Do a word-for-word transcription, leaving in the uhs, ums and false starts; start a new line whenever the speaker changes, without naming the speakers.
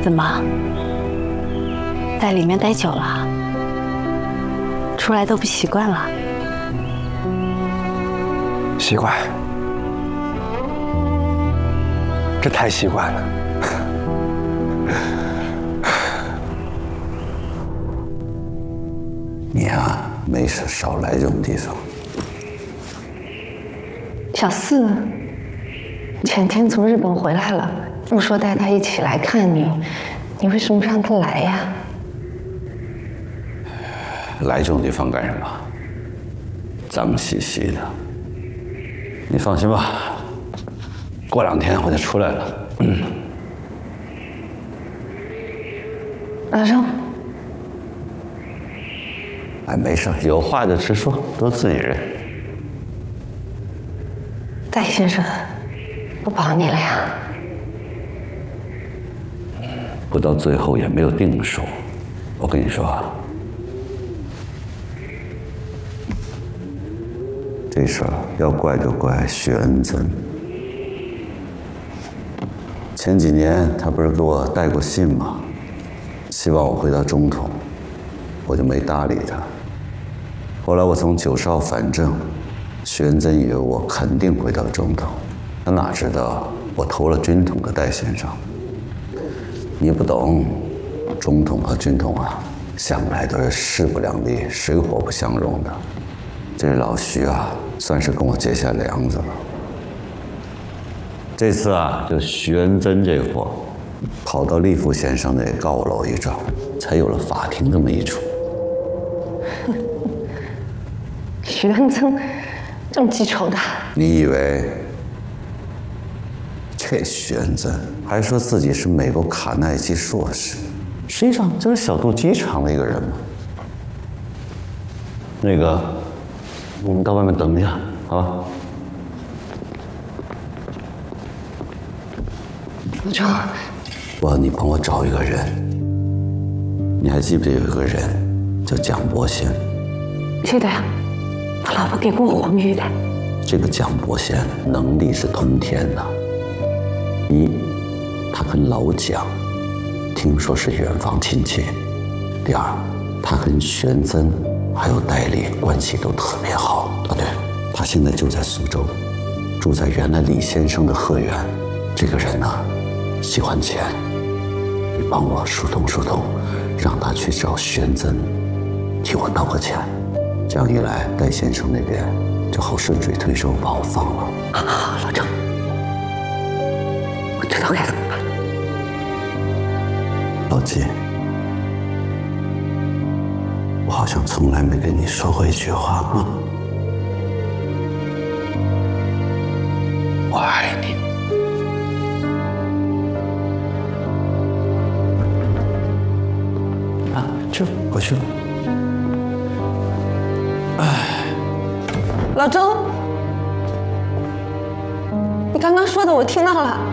怎么，在里面待久了，出来都不习惯了？
习惯，这太习惯了。
你啊，没事少来这种地方。
小四前天从日本回来了，我说带他一起来看你，你为什么不让他来呀？
来这种地方干什么？脏兮兮的。你放心吧，过两天我就出来了。嗯。
老郑。
哎，没事，有话就直说，都自己人。
戴先生，不保你了呀？
不到最后也没有定数。我跟你说，这事儿要怪就怪徐恩曾。前几年他不是给我带过信吗？希望我回到中统，我就没搭理他。后来我从九少反正，徐恩曾以为我肯定回到中统，他哪知道我投了军统的戴先生。你不懂，中统和军统啊，向来都是势不两立、水火不相容的。这老徐啊，算是跟我结下梁子了。这次啊，就徐恩曾这货，跑到厉福先生那告了我一状，才有了法庭这么一出。
徐恩曾这么记仇的？
你以为这徐恩曾还说自己是美国卡耐基硕士，实际上就是小肚鸡肠的一个人嘛。那个，我们到外面等一下，好吧？
老郑，
我你帮我找一个人，你还记不记得有一个人叫蒋伯贤？
记得呀，我老婆给过我黄玉的。
这个蒋伯贤能力是通天的。一，他跟老蒋听说是远房亲戚；第二，他跟玄曾还有戴笠关系都特别好。啊，对，他现在就在苏州，住在原来李先生的鹤园。这个人呢，喜欢钱，你帮我疏通疏通，让他去找玄曾，替我道个歉。这样一来，戴先生那边就好顺水推舟把我放了。
好，老郑，我知道该怎么办。
老季，我好像从来没跟你说过一句话啊，我爱你。啊，去回去了。
老郑，你刚刚说的我听到了。